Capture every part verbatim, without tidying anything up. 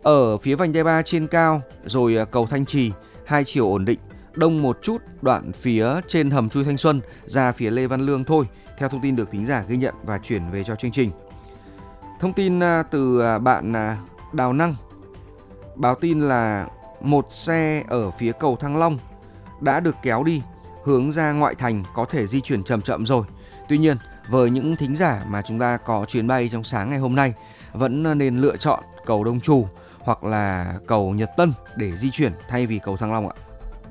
Ở phía vành đai ba trên cao, rồi cầu Thanh Trì, hai chiều ổn định, đông một chút đoạn phía trên hầm chui Thanh Xuân ra phía Lê Văn Lương thôi, theo thông tin được thính giả ghi nhận và chuyển về cho chương trình. Thông tin từ bạn Đào Năng báo tin là một xe ở phía cầu Thăng Long đã được kéo đi, hướng ra ngoại thành có thể di chuyển chậm chậm rồi. Tuy nhiên, với những thính giả mà chúng ta có chuyến bay trong sáng ngày hôm nay, vẫn nên lựa chọn cầu Đông Trù hoặc là cầu Nhật Tân để di chuyển thay vì cầu Thăng Long ạ.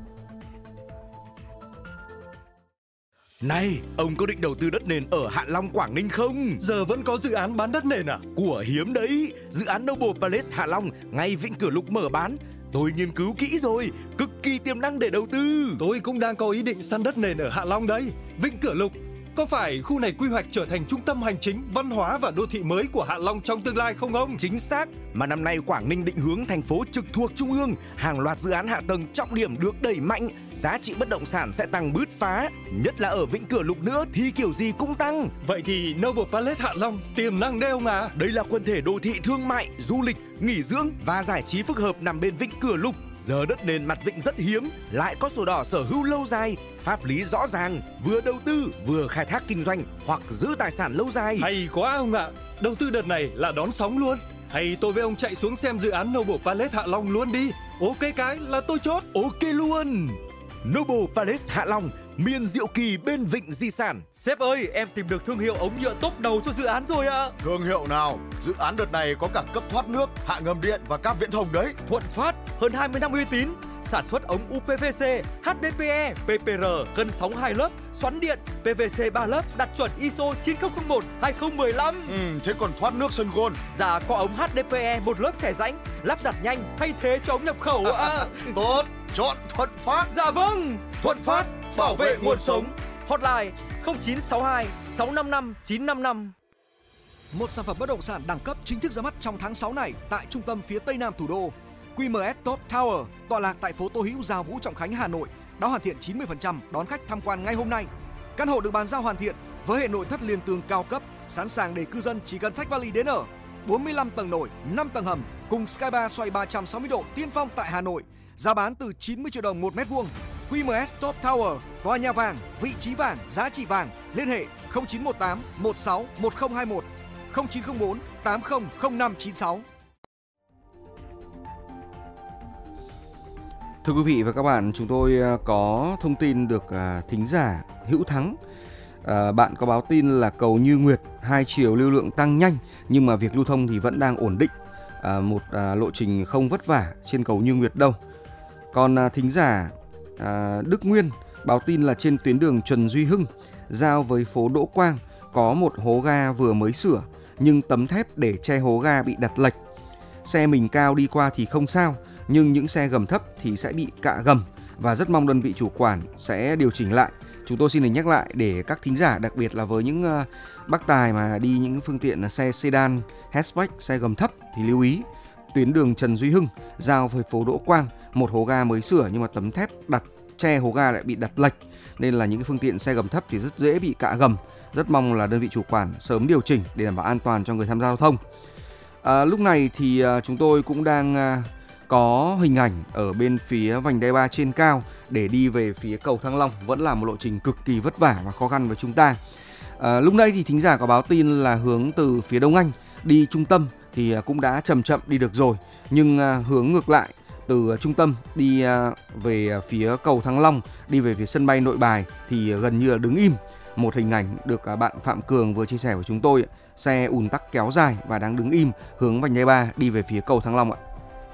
Này, ông có định đầu tư đất nền ở Hạ Long, Quảng Ninh không? Giờ vẫn có dự án bán đất nền à? Của hiếm đấy, dự án Noble Palace Hạ Long ngay Vĩnh Cửa Lục mở bán. Tôi nghiên cứu kỹ rồi, cực kỳ tiềm năng để đầu tư. Tôi cũng đang có ý định săn đất nền ở Hạ Long đấy. Vĩnh Cửa Lục, có phải khu này quy hoạch trở thành trung tâm hành chính, văn hóa và đô thị mới của Hạ Long trong tương lai không ông? Chính xác, mà năm nay Quảng Ninh định hướng thành phố trực thuộc trung ương, hàng loạt dự án hạ tầng trọng điểm được đẩy mạnh, giá trị bất động sản sẽ tăng bứt phá, nhất là ở Vĩnh Cửa Lục nữa thì kiểu gì cũng tăng. Vậy thì Noble Palace Hạ Long tiềm năng đấy ông à? Đây là quần thể đô thị thương mại, du lịch, nghỉ dưỡng và giải trí phức hợp nằm bên Vĩnh Cửa Lục. Giờ đất nền mặt vịnh rất hiếm, lại có sổ đỏ sở hữu lâu dài, pháp lý rõ ràng, vừa đầu tư vừa khai thác kinh doanh hoặc giữ tài sản lâu dài. Hay quá ông ạ, đầu tư đợt này là đón sóng luôn. Hay tôi với ông chạy xuống xem dự án Noble Palace Hạ Long luôn đi. Ok cái là tôi chốt. Ok luôn. Noble Palace Hạ Long, miền diệu kỳ bên vịnh di sản. Sếp ơi, em tìm được thương hiệu ống nhựa top đầu cho dự án rồi ạ. Thương hiệu nào? Dự án đợt này có cả cấp thoát nước, hạ ngầm điện và cáp viễn thông đấy. Thuận Phát, hơn hai mươi năm uy tín, sản xuất ống u pê vê xê, hát đê pê e, pê pê rờ, cân sóng hai lớp, xoắn điện, pê vê xê ba lớp, đạt chuẩn i ét ô chín không không một hai không một lăm. Ừ, thế còn thoát nước sân gôn? Dạ, có ống hát đê pê e một lớp xẻ rãnh, lắp đặt nhanh, thay thế cho ống nhập khẩu ạ. Tốt, chọn Thuận Phát. Dạ vâng, Thuận Phát, bảo vệ nguồn sống. Hotline không chín sáu hai sáu năm năm chín năm năm. Một sản phẩm bất động sản đẳng cấp chính thức ra mắt trong tháng sáu này tại trung tâm phía tây nam thủ đô. quy em ét Top Tower tọa lạc tại phố Tô Hữu, Gia Vũ, Trọng Khánh, Hà Nội đã hoàn thiện chín mươi phần trăm đón khách tham quan ngay hôm nay. Căn hộ được bàn giao hoàn thiện với hệ nội thất liên tường cao cấp, sẵn sàng để cư dân chỉ cần xách vali đến ở. bốn mươi lăm tầng nổi, năm tầng hầm cùng Sky Bar xoay ba trăm sáu mươi độ tiên phong tại Hà Nội. Giá bán từ chín mươi triệu đồng một mét vuông. quy em ét Top Tower, tòa nhà vàng, vị trí vàng, giá trị vàng. Liên hệ không chín một tám một sáu một không hai một, không chín không bốn tám không không năm chín sáu. Thưa quý vị và các bạn, chúng tôi có thông tin được thính giả Hữu Thắng. À, bạn có báo tin là cầu Như Nguyệt hai chiều lưu lượng tăng nhanh nhưng mà việc lưu thông thì vẫn đang ổn định. À, một à, lộ trình không vất vả trên cầu Như Nguyệt đâu. Còn à, thính giả à, Đức Nguyên báo tin là trên tuyến đường Trần Duy Hưng giao với phố Đỗ Quang có một hố ga vừa mới sửa nhưng tấm thép để che hố ga bị đặt lệch. Xe mình cao đi qua thì không sao, nhưng những xe gầm thấp thì sẽ bị cạ gầm và rất mong đơn vị chủ quản sẽ điều chỉnh lại. Chúng tôi xin được nhắc lại để các thính giả, đặc biệt là với những uh, bác tài mà đi những phương tiện xe sedan, hatchback, xe gầm thấp thì lưu ý tuyến đường Trần Duy Hưng giao với phố Đỗ Quang một hố ga mới sửa nhưng mà tấm thép đặt che hố ga lại bị đặt lệch, nên là những phương tiện xe gầm thấp thì rất dễ bị cạ gầm. Rất mong là đơn vị chủ quản sớm điều chỉnh để đảm bảo an toàn cho người tham gia giao thông. À, lúc này thì uh, chúng tôi cũng đang uh, có hình ảnh ở bên phía vành đai ba trên cao để đi về phía cầu Thăng Long, vẫn là một lộ trình cực kỳ vất vả và khó khăn với chúng ta. À, lúc nãy thì thính giả có báo tin là hướng từ phía Đông Anh đi trung tâm thì cũng đã chậm chậm đi được rồi, nhưng à, hướng ngược lại từ trung tâm đi à, về phía cầu Thăng Long, đi về phía sân bay Nội Bài thì gần như là đứng im. Một hình ảnh được à, bạn Phạm Cường vừa chia sẻ với chúng tôi, xe ùn tắc kéo dài và đang đứng im hướng vành đai ba đi về phía cầu Thăng Long ạ.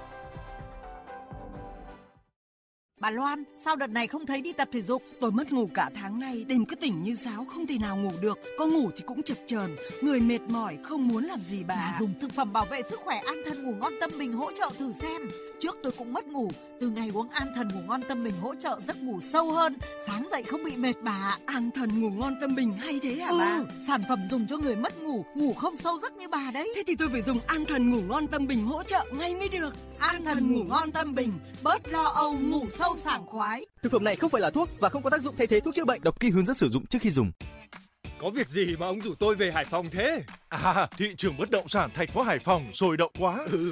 Bà Loan, sao đợt này không thấy đi tập thể dục? Tôi mất ngủ cả tháng nay, đêm cứ tỉnh như sáo, không thể nào ngủ được. Có ngủ thì cũng chập chờn, người mệt mỏi, không muốn làm gì bà. Bà dùng thực phẩm bảo vệ sức khỏe An Thần Ngủ Ngon Tâm Bình hỗ trợ thử xem. Trước tôi cũng mất ngủ, từ ngày uống An Thần Ngủ Ngon Tâm Bình hỗ trợ giấc ngủ sâu hơn, sáng dậy không bị mệt bà. An Thần Ngủ Ngon Tâm Bình hay thế hả ừ, bà? Sản phẩm dùng cho người mất ngủ, ngủ không sâu giấc như bà đấy. Thế thì tôi phải dùng An Thần Ngủ Ngon Tâm Bình hỗ trợ ngay mới được. An Thần Ngủ Ngon Tâm Bình, bớt lo âu, ngủ sâu sảng khoái. Thực phẩm này không phải là thuốc và không có tác dụng thay thế thuốc chữa bệnh. Đọc kỹ hướng dẫn sử dụng trước khi dùng. Có việc gì mà ông rủ tôi về Hải Phòng thế? À, thị trường bất động sản thành phố Hải Phòng sôi động quá. Ừ.